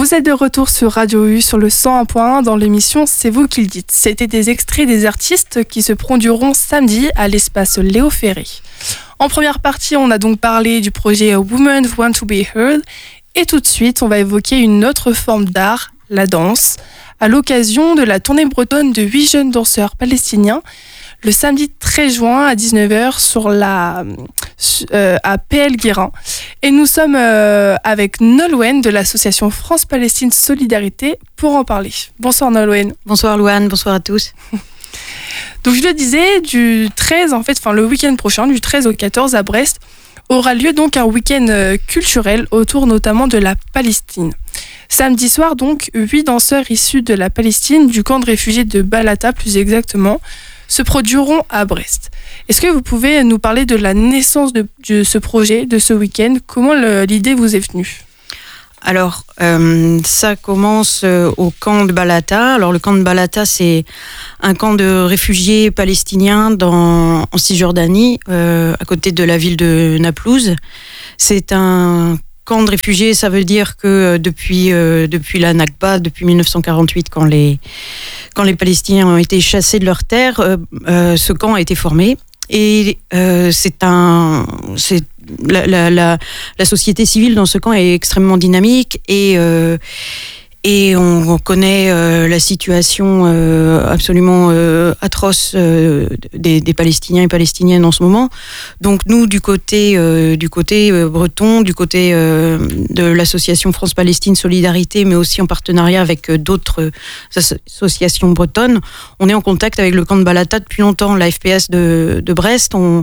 Vous êtes de retour sur Radio U sur le 101.1 dans l'émission C'est vous qui le dites. C'était des extraits des artistes qui se produiront samedi à l'espace Léo Ferré. En première partie, on a donc parlé du projet Women Want to be Heard et tout de suite, on va évoquer une autre forme d'art, la danse, à l'occasion de la tournée bretonne de 8 jeunes danseurs palestiniens le samedi 13 juin à 19h à PL Guérin. Et nous sommes avec Nolwenn de l'association France-Palestine Solidarité pour en parler. Bonsoir Nolwenn. Bonsoir Louane, bonsoir à tous. Donc je le disais, le week-end prochain, du 13 au 14 à Brest, aura lieu donc un week-end culturel autour notamment de la Palestine. Samedi soir donc, 8 danseurs issus de la Palestine, du camp de réfugiés de Balata plus exactement, se produiront à Brest. Est-ce que vous pouvez nous parler de la naissance de ce projet, de ce week-end ? Comment l'idée vous est venue ? Alors, ça commence au camp de Balata. Alors, le camp de Balata, c'est un camp de réfugiés palestiniens en Cisjordanie, à côté de la ville de Naplouse. C'est un camp de réfugiés, ça veut dire que depuis la Nakba, depuis 1948, quand les Palestiniens ont été chassés de leurs terres, ce camp a été formé. Et la société civile dans ce camp est extrêmement dynamique et on connaît la situation absolument atroce des Palestiniens et Palestiniennes en ce moment. Donc nous, du côté breton, du côté de l'association France-Palestine Solidarité, mais aussi en partenariat avec d'autres associations bretonnes, on est en contact avec le camp de Balata depuis longtemps. La FPS de Brest, on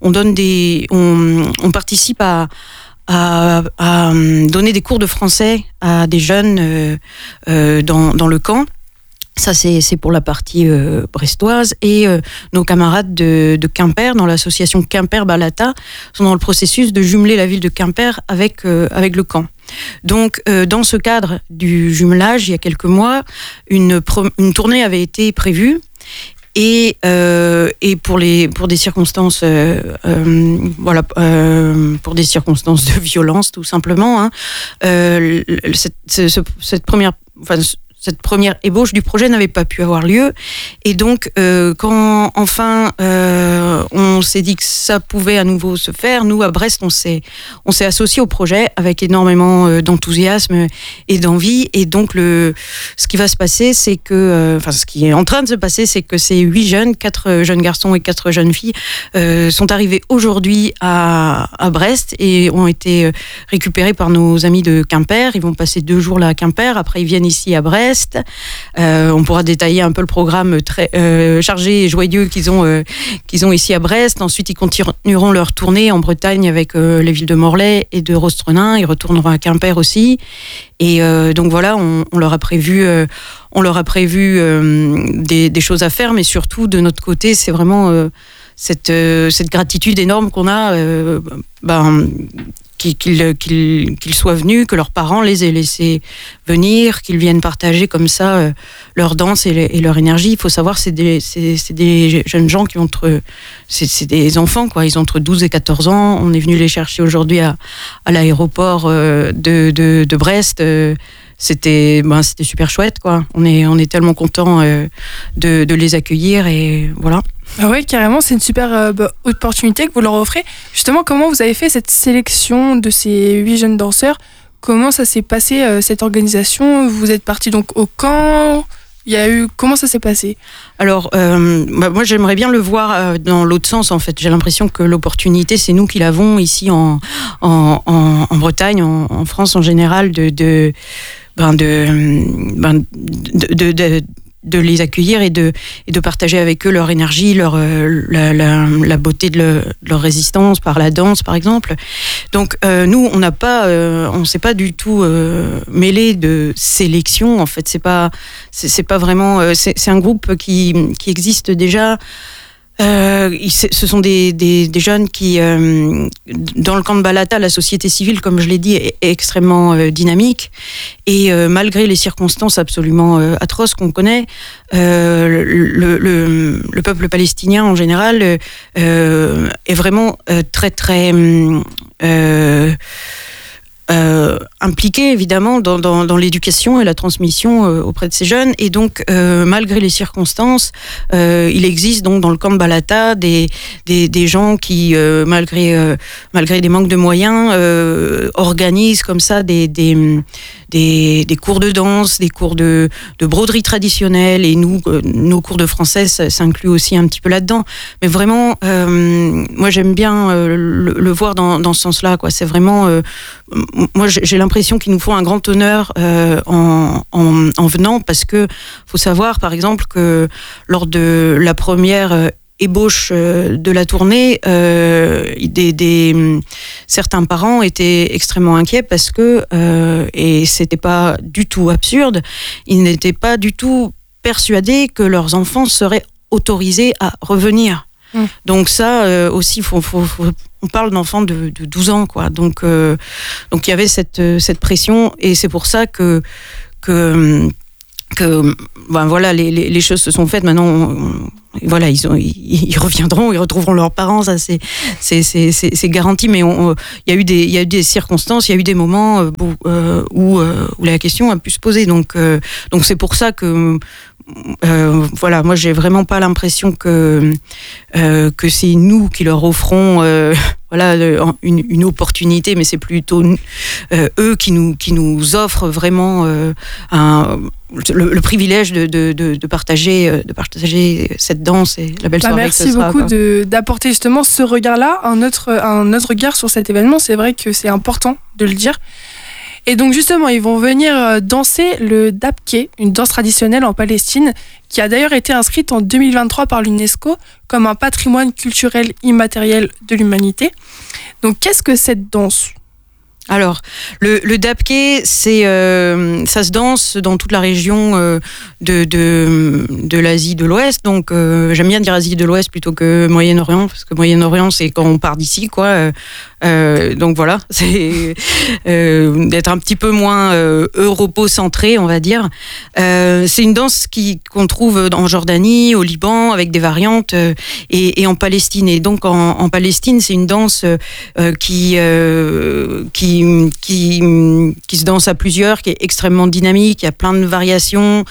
participe à donner des cours de français à des jeunes dans le camp. Ça, c'est pour la partie brestoise. Et nos camarades de Quimper, dans l'association Quimper-Balata, sont dans le processus de jumeler la ville de Quimper avec le camp. Donc, dans ce cadre du jumelage, il y a quelques mois, une tournée avait été prévue. Et pour des circonstances pour des circonstances de violence tout simplement, cette première ébauche du projet n'avait pas pu avoir lieu. Et donc, quand enfin on s'est dit que ça pouvait à nouveau se faire, nous, à Brest, on s'est associés au projet avec énormément d'enthousiasme et d'envie. Et donc, ce qui va se passer, c'est que... ce qui est en train de se passer, c'est que ces 8 jeunes, 4 jeunes garçons et 4 jeunes filles, sont arrivés aujourd'hui à Brest et ont été récupérés par nos amis de Quimper. Ils vont passer 2 jours là à Quimper. Après, ils viennent ici à Brest. On pourra détailler un peu le programme très chargé et joyeux qu'ils ont ici à Brest. Ensuite, ils continueront leur tournée en Bretagne avec les villes de Morlaix et de Rostrenain. Ils retourneront à Quimper aussi. Et donc voilà, on leur a prévu des choses à faire, mais surtout de notre côté, c'est vraiment cette gratitude énorme qu'on a. Qu'ils soient venus, que leurs parents les aient laissés venir, qu'ils viennent partager comme ça leur danse et leur énergie. Il faut savoir, c'est des jeunes gens qui ont c'est des enfants, quoi. Ils ont entre 12 et 14 ans. On est venu les chercher aujourd'hui à l'aéroport de Brest. C'était super chouette, quoi. On est tellement contents de les accueillir et voilà. Ah ouais, carrément, c'est une super opportunité que vous leur offrez. Justement, comment vous avez fait cette sélection de ces 8 jeunes danseurs ? Comment ça s'est passé, cette organisation ? Vous êtes partis donc au camp ? Comment ça s'est passé ? Alors, moi, j'aimerais bien le voir dans l'autre sens, en fait. J'ai l'impression que l'opportunité, c'est nous qui l'avons ici en Bretagne, en France en général, de les accueillir et de partager avec eux leur énergie, la beauté de leur résistance par la danse, par exemple. Donc nous, on s'est pas du tout mêlé de sélection. En fait, c'est pas vraiment. C'est un groupe qui existe déjà. Ce sont des jeunes qui, dans le camp de Balata, la société civile, comme je l'ai dit, est extrêmement dynamique. Et malgré les circonstances absolument atroces qu'on connaît, le peuple palestinien en général est vraiment très très impliqué évidemment dans l'éducation et la transmission auprès de ces jeunes. Et donc, malgré les circonstances, il existe donc dans le camp de Balata des gens qui, malgré des manques de moyens, organisent comme ça des cours de danse, des cours de broderie traditionnelle, et nous, nos cours de français s'incluent aussi un petit peu là-dedans. Mais vraiment, moi j'aime bien le voir dans ce sens-là, quoi. C'est vraiment, moi j'ai l'impression qu'ils nous font un grand honneur en venant, parce que faut savoir, par exemple, que lors de la première ébauche de la tournée, certains parents étaient extrêmement inquiets parce que, et c'était pas du tout absurde, ils n'étaient pas du tout persuadés que leurs enfants seraient autorisés à revenir. Donc ça aussi, on parle d'enfants de 12 ans, quoi. Donc il y avait cette pression, et c'est pour ça que ben voilà, les choses se sont faites. Maintenant, voilà, ils reviendront, ils retrouveront leurs parents, ça c'est garanti. Mais il y a eu des circonstances, il y a eu des moments où la question a pu se poser. Donc c'est pour ça que voilà, moi j'ai vraiment pas l'impression que c'est nous qui leur offrons voilà une opportunité, mais c'est plutôt eux qui nous offrent vraiment le privilège de partager cette danse et la belle soirée. Merci beaucoup d'apporter justement ce regard-là, un autre regard sur cet événement. C'est vrai que c'est important de le dire. Et donc justement, ils vont venir danser le Dabke, une danse traditionnelle en Palestine, qui a d'ailleurs été inscrite en 2023 par l'UNESCO comme un patrimoine culturel immatériel de l'humanité. Donc qu'est-ce que cette danse ? Alors, le Dabke, ça se danse dans toute la région de l'Asie de l'Ouest. Donc, j'aime bien dire Asie de l'Ouest plutôt que Moyen-Orient, parce que Moyen-Orient, c'est quand on part d'ici, quoi. Donc voilà, c'est d'être un petit peu moins europocentré, on va dire. C'est une danse qu'on trouve en Jordanie, au Liban, avec des variantes, et en Palestine. Et donc en Palestine, c'est une danse qui se danse à plusieurs, qui est extrêmement dynamique. Il y a plein de variations.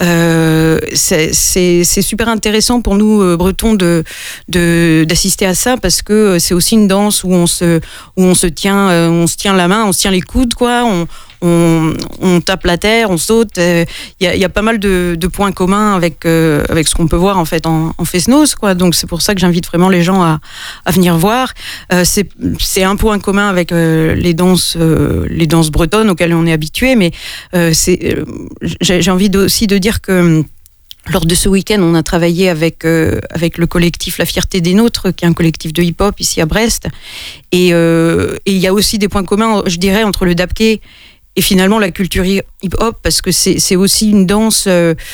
C'est super intéressant pour nous Bretons d'assister à ça, parce que c'est aussi une danse où on se tient la main, on se tient les coudes, quoi. On tape la terre, on saute. Il y a pas mal de points communs avec ce qu'on peut voir en fait en Fest-Noz, quoi. Donc c'est pour ça que j'invite vraiment les gens à venir voir. C'est un point commun avec les danses bretonnes auxquelles on est habitué, mais j'ai envie aussi de dire que lors de ce week-end, on a travaillé avec le collectif La Fierté des Nôtres, qui est un collectif de hip-hop ici à Brest. Et il y a aussi des points communs, je dirais, entre le Dabke et finalement la culture hip-hop, parce que c'est aussi une danse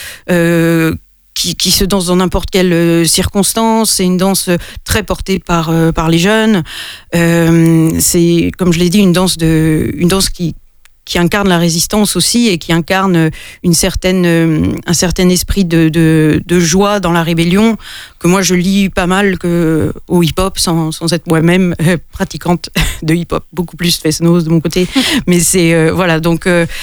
qui se danse dans n'importe quelle circonstance. C'est une danse très portée par les jeunes. C'est, comme je l'ai dit, une danse qui incarne la résistance aussi, et qui incarne un certain esprit de joie dans la rébellion, que moi je lis pas mal au hip-hop, sans être moi-même pratiquante de hip-hop, beaucoup plus Fest-Noz de mon côté. Mais c'est voilà, donc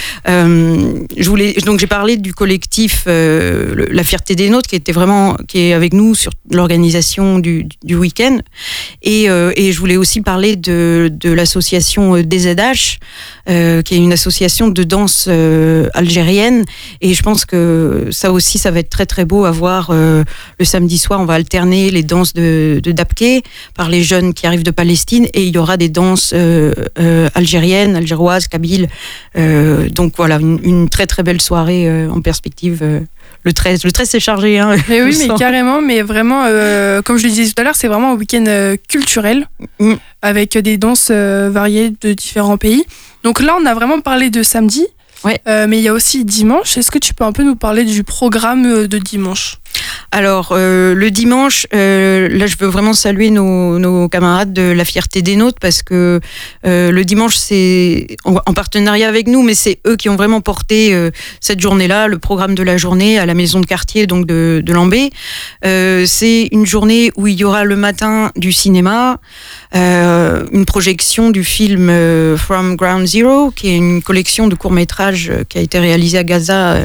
j'ai parlé du collectif La Fierté des Nôtres, qui est avec nous sur l'organisation du week-end, et je voulais aussi parler de l'association DZH, qui est une association de danse algérienne, et je pense que ça aussi, ça va être très très beau à voir. Le samedi soir, on va alterner les danses de Dabke par les jeunes qui arrivent de Palestine, et il y aura des danses algériennes, algéroises, kabyles. Donc voilà, une très très belle soirée en perspective. Le 13 c'est chargé. Hein, mais oui, mais carrément, mais vraiment, comme je le disais tout à l'heure, c'est vraiment un week-end culturel, avec des danses variées de différents pays. Donc là, on a vraiment parlé de samedi, ouais. Mais il y a aussi dimanche. Est-ce que tu peux un peu nous parler du programme de dimanche ? Alors, le dimanche, là, je veux vraiment saluer nos camarades de La Fierté des Nôtres parce que le dimanche, c'est en partenariat avec nous, mais c'est eux qui ont vraiment porté cette journée-là, le programme de la journée à la maison de quartier donc de Lambé. C'est une journée où il y aura le matin du cinéma, une projection du film From Ground Zero, qui est une collection de courts-métrages qui a été réalisée à Gaza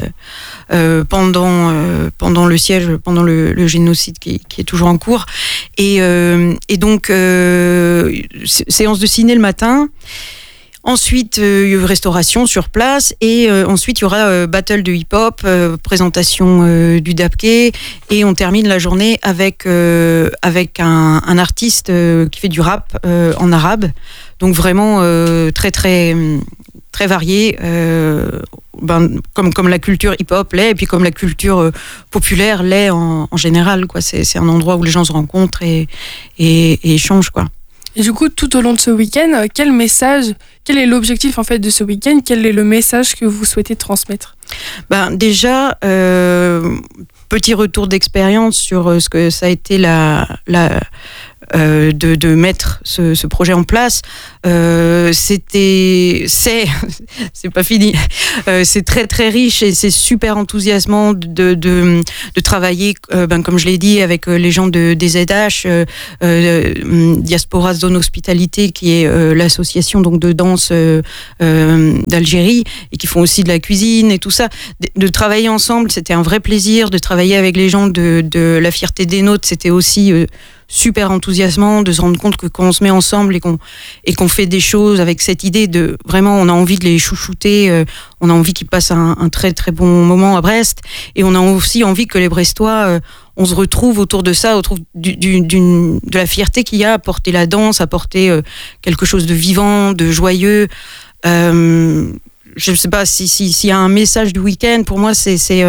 pendant le siège, pendant le génocide qui est toujours en cours. Et donc, séance de ciné le matin. Ensuite, restauration sur place. Et ensuite, il y aura battle de hip-hop, présentation du Dabke. Et on termine la journée avec un artiste qui fait du rap en arabe. Donc vraiment très, très, très varié. Comme la culture hip-hop l'est, et puis comme la culture populaire l'est en général, quoi. C'est un endroit où les gens se rencontrent et échangent, quoi. Et du coup, tout au long de ce week-end, quel est l'objectif en fait de ce week-end? Quel est le message que vous souhaitez transmettre? Déjà, petit retour d'expérience sur ce que ça a été de mettre ce projet en place. C'est pas fini. C'est très très riche et c'est super enthousiasmant de travailler, comme je l'ai dit, avec les gens des ZH, Diaspora Zone Hospitalité, qui est l'association donc de danse d'Algérie et qui font aussi de la cuisine et tout ça. De travailler ensemble, c'était un vrai plaisir. De travailler avec les gens de La Fierté des Nôtres, c'était aussi super enthousiasmant de se rendre compte que quand on se met ensemble et qu'on fait des choses avec cette idée de vraiment, on a envie de les chouchouter, on a envie qu'ils passent un très très bon moment à Brest, et on a aussi envie que les Brestois, on se retrouve autour de ça, autour de la fierté qu'il y a à porter la danse, à porter quelque chose de vivant, de joyeux. Je ne sais pas s'il y a un message du week-end. Pour moi,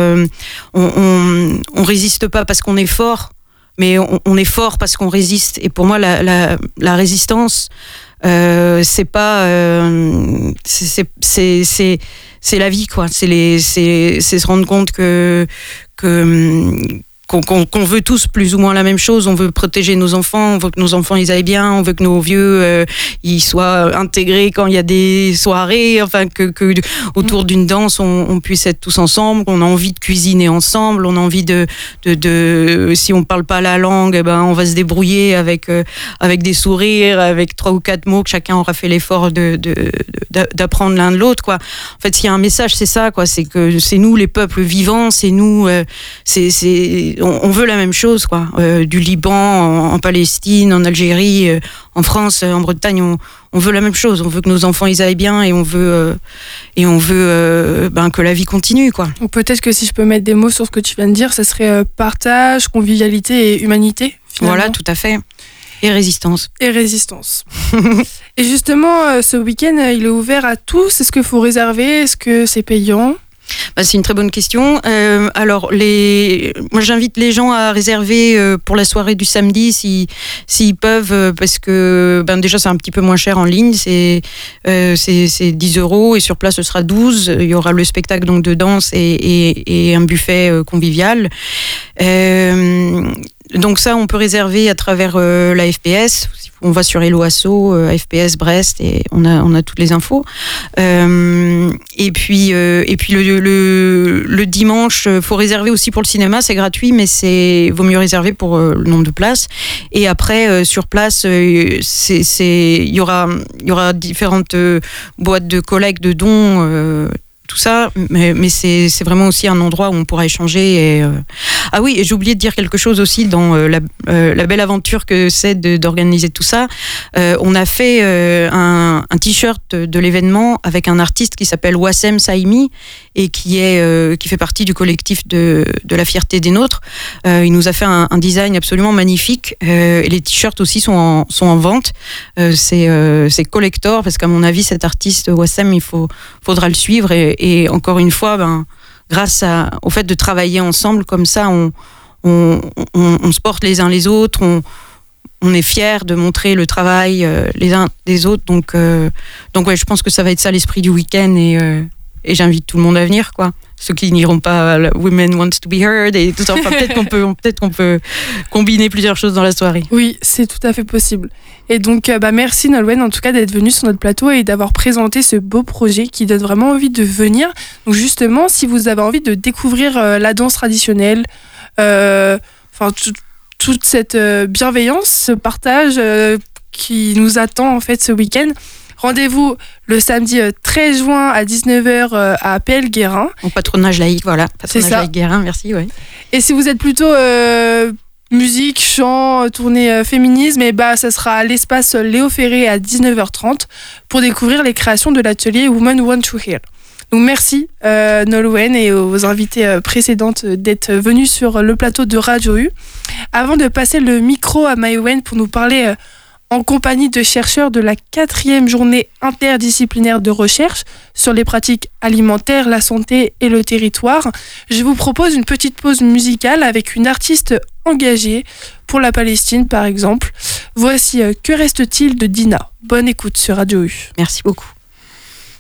on résiste pas parce qu'on est fort, mais on est fort parce qu'on résiste. Et pour moi, la résistance, c'est pas, c'est la vie, quoi. C'est se rendre compte qu'on veut tous plus ou moins la même chose. On veut protéger nos enfants, on veut que nos enfants ils aillent bien, on veut que nos vieux ils soient intégrés quand il y a des soirées, enfin que autour d'une danse on puisse être tous ensemble. On a envie de cuisiner ensemble, on a envie de si on parle pas la langue, on va se débrouiller avec des sourires, avec 3 ou 4 mots que chacun aura fait l'effort d'apprendre l'un de l'autre, quoi. En fait, s'il y a un message, c'est ça, quoi. C'est que c'est nous les peuples vivants, c'est nous, on veut la même chose, quoi. Du Liban, en Palestine, en Algérie, en France, en Bretagne, on veut la même chose. On veut que nos enfants ils aillent bien et on veut que la vie continue, quoi. Donc peut-être que si je peux mettre des mots sur ce que tu viens de dire, ça serait partage, convivialité et humanité, finalement. Voilà, tout à fait. Et résistance. Et justement, ce week-end, il est ouvert à tous. Est-ce qu'il faut réserver? Est-ce que c'est payant? C'est une très bonne question. Alors, moi, j'invite les gens à réserver pour la soirée du samedi s'ils peuvent, parce que déjà, c'est un petit peu moins cher en ligne. C'est 10 € et sur place, ce sera 12. Il y aura le spectacle donc, de danse et un buffet convivial. Donc ça, on peut réserver à travers la FPS. On va sur Hello Asso, FPS Brest, et on a toutes les infos. Et puis le dimanche, faut réserver aussi pour le cinéma, c'est gratuit, mais vaut mieux réserver pour le nombre de places. Et après, sur place, il y aura différentes boîtes de collecte, de dons. Tout ça, mais c'est vraiment aussi un endroit où on pourra échanger. Ah oui, et j'ai oublié de dire quelque chose aussi dans la belle aventure que c'est d'organiser tout ça. On a fait un t-shirt de l'événement avec un artiste qui s'appelle Wassem Saimi et qui fait partie du collectif de La Fierté des Nôtres. Il nous a fait un design absolument magnifique. Et les t-shirts aussi sont en vente. C'est collector parce qu'à mon avis, cet artiste Wassem, faudra le suivre et encore une fois, grâce au fait de travailler ensemble comme ça, on se porte les uns les autres, on est fiers de montrer le travail les uns des autres. Donc ouais, je pense que ça va être ça l'esprit du week-end et j'invite tout le monde à venir, quoi. ceux qui n'iront pas à Women Want to be Heard et tout ça. Enfin, peut-être qu'on peut combiner plusieurs choses dans la soirée. Oui, c'est tout à fait possible. Et donc, merci Nolwenn en tout cas d'être venue sur notre plateau et d'avoir présenté ce beau projet qui donne vraiment envie de venir. Donc justement, si vous avez envie de découvrir la danse traditionnelle, toute cette bienveillance, ce partage qui nous attend en fait ce week-end, rendez-vous le samedi 13 juin à 19h à Pelguerin. Au patronage laïque, voilà. Patronage laïque Guérin, merci, ouais. Et si vous êtes plutôt musique, chant, tournée féminisme, et ça sera à l'espace Léo Ferré à 19h30 pour découvrir les créations de l'atelier Women Want to Hear. Donc merci Nolwenn et aux invités précédentes d'être venus sur le plateau de Radio U. Avant de passer le micro à Maïwenn pour nous parler en compagnie de chercheurs de la 4e journée interdisciplinaire de recherche sur les pratiques alimentaires, la santé et le territoire, je vous propose une petite pause musicale avec une artiste engagée pour la Palestine par exemple. Voici Que reste-t-il de Dina. Bonne écoute sur Radio U. Merci beaucoup.